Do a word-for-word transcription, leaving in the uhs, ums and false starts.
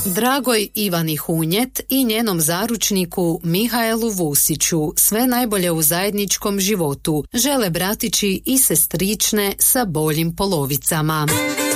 Dragoj Ivani Hunjet i njenom zaručniku Mihaelu Vusiću sve najbolje u zajedničkom životu žele bratići i sestrične sa boljim polovicama.